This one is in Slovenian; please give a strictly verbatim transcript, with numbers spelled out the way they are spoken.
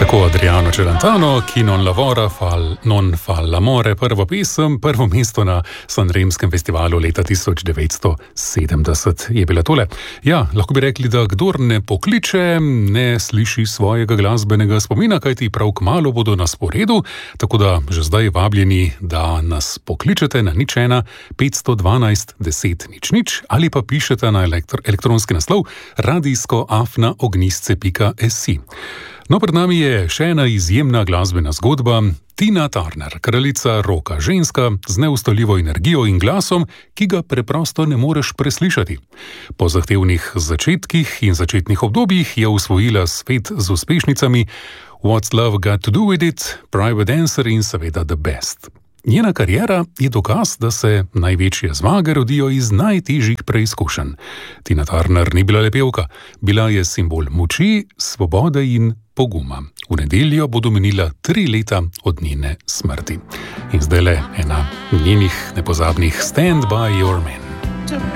Tako Adriano Celentano, ki non lavora, fal, non fa l'amore, prvo pesem, prvo mesto na Sanremskem festivalu leta tisoč devetsto sedemdeset je bila tole. Ja, lahko bi rekli, da kdor ne pokliče, ne sliši svojega glasbenega spomina, kajti prav kmalu bodo na sporedu, tako da že zdaj vabljeni, da nas pokličete na nič ena petsto dvanajst deset nič nič ali pa pišete na elektro, elektronski naslov radijsko afna ognjisce pika si. No, pred nami je še ena izjemna glasbena zgodba. Tina Turner, kraljica roka, ženska z neustavljivo energijo in glasom, ki ga preprosto ne moreš preslišati. Po zahtevnih začetkih in začetnih obdobjih je osvojila svet z uspešnicami What's Love Got to Do With It, Private Dancer in seveda The Best. Njena kariera je dokaz, da se največje zmage rodijo iz najtežjih preizkušenj. Tina Turner ni bila le pevka, bila je simbol moči, svobode in poguma. V nedeljo bodo minila tri leta od njene smrti. In zdaj le ena njenih nepozabnih Stand By Your Man.